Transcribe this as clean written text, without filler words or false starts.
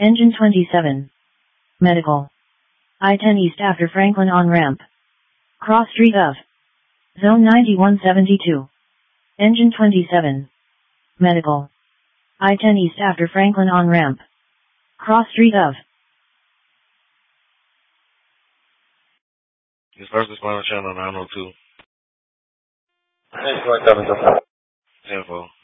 Engine 27. Medical. I-10 East after Franklin on-ramp. Cross street of. Zone 9172. Engine 27. Medical. I-10 East after Franklin on-ramp. Cross street of. This first responder channel 902. Hey, 27. 10-4.